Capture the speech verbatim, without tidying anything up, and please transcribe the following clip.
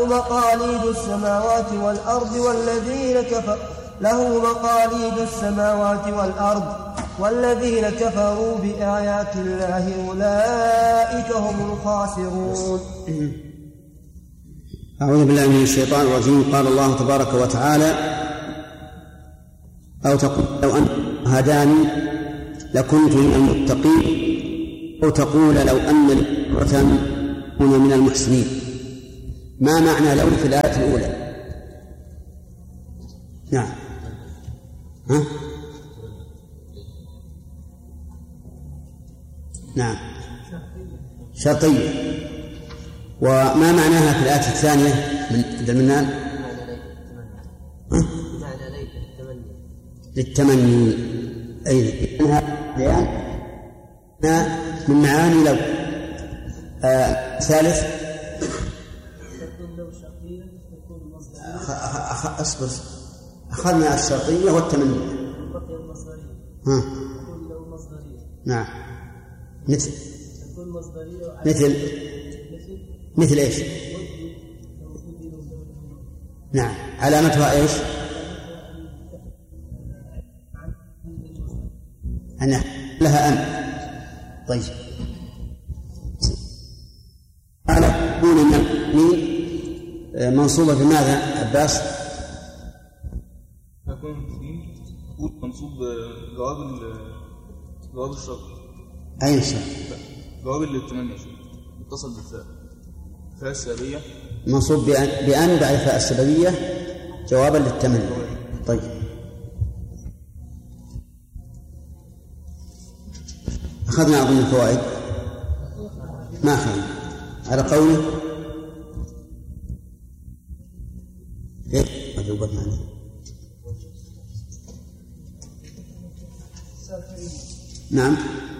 مقاليد السماوات والأرض والذين كفروا له مقاليد السماوات والأرض والذين كفروا بآيات الله أولئك هم الخاسرون. أعوذ بالله من الشيطان الرجيم. قال الله تبارك وتعالى: أو تقول لو أن هداني لكنت من المتقين، أو تقول لو أن لي كن من المحسنين. ما معنى لو في الآية الأولى؟ نعم. ها؟ نعم شرطية. وما معناها في الآية الثانية من عند المنان؟ للتمني. أي إنها بيان من معاني لو. آه ثالث أصبر أخذنا الشرطية والتمني. ها. نعم مثل مثل مثل إيش؟ نعم علامتها إيش؟ أنا لها أن. طيب على كون من المؤمنين منصوبة بماذا عباس؟ منصوب جواب جواب الشرط. أي شرط؟ جواب التمني متصل بالفاء، فاء السببية منصوب بأن, بأن بعد فاء السببية جوابا للتمني. طيب أخذنا أظن الفوائد. ما أخذنا على قوله ليه أجوبت معنا. نعم